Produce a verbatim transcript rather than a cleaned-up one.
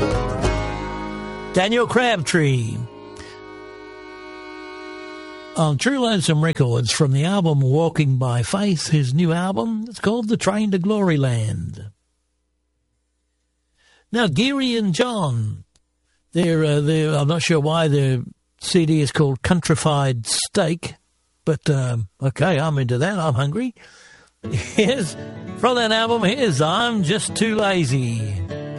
Daniel Crabtree on True Lonesome Records from the album Walking by Faith, his new album. It's called The Train to Glory Land. Now, Geary and John, they're, uh, they're, I'm not sure why their C D is called Countrified Steak, but um, okay, I'm into that. I'm hungry. Here's, from that album, here's I'm Just Too Lazy.